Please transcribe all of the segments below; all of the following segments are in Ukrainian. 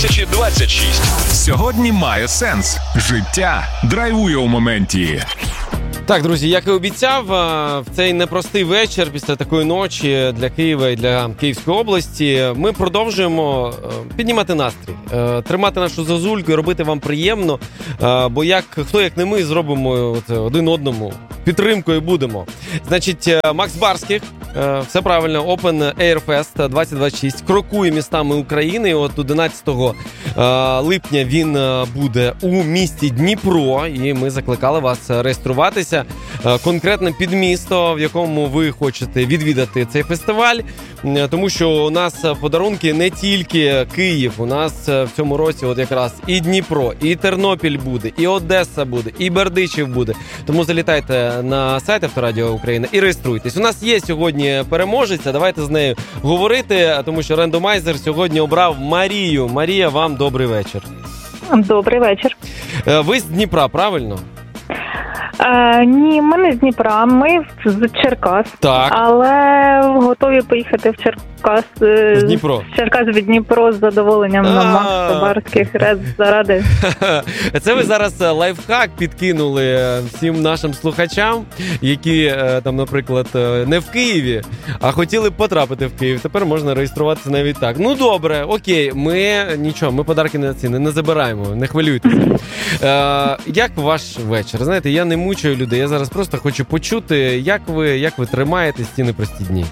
2026. Сьогодні має сенс. Життя драйвує у моменті. Так, друзі, як і обіцяв, в цей непростий вечір після такої ночі для Києва і для Київської області ми продовжуємо піднімати настрій, тримати нашу зозульку і робити вам приємно, бо хто як не ми зробимо один одному підтримкою будемо. Значить, Макс Барських, все правильно, Open Air Fest 2026 крокує містами України. От 11 липня він буде у місті Дніпро, і ми закликали вас реєструватися конкретно під місто, в якому ви хочете відвідати цей фестиваль, тому що у нас подарунки не тільки Київ, у нас в цьому році от якраз і Дніпро, і Тернопіль буде, і Одеса буде, і Бердичів буде. Тому залітайте на сайт Авторадіо України і реєструйтесь. У нас є сьогодні переможеця, давайте з нею говорити, тому що рандомайзер сьогодні обрав Марію. Марія, вам добрий вечір. Добрий вечір. Ви з Дніпра, правильно? Ні, ми не з Дніпра, ми з Черкас. Так. Але готові поїхати в Черкас. З Дніпро. В Черкас від Дніпро з задоволенням на Макса Барських заради. Це ви зараз лайфхак підкинули всім нашим слухачам, які там, наприклад, не в Києві, а хотіли б потрапити в Київ. Тепер можна реєструватися навіть так. Ну добре, окей, ми подарки не забираємо, не хвилюйтеся. Як ваш вечір? Знаєте, я не мучаю людей, я зараз просто хочу почути, як ви тримаєте ці непрості дні.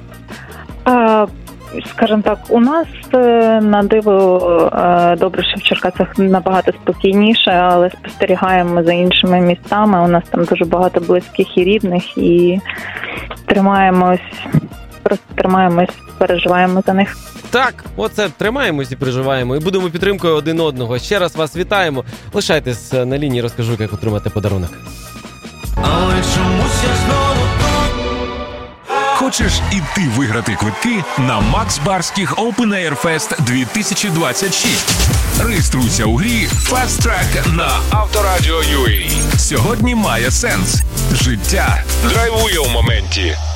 Скажімо так, у нас на диво добре, що в Черкасах набагато спокійніше, але спостерігаємо за іншими містами. У нас там дуже багато близьких і рідних, і тримаємось, переживаємо за них. Так, оце тримаємось і переживаємо, і будемо підтримкою один одного. Ще раз вас вітаємо. Лишайтесь на лінії, розкажу, як отримати подарунок. Але чомусь я знову тут. Хочеш і ти виграти квитки на Макс Барських Open Air Fest 2026? Реєструйся у грі Fast Track на Авторадіо.ua. Сьогодні має сенс. Життя драйвує у моменті.